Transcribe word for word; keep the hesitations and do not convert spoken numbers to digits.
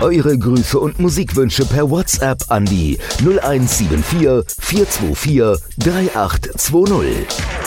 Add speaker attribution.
Speaker 1: Eure Grüße und Musikwünsche per WhatsApp an die null eins sieben vier vier zwei vier drei acht zwei null.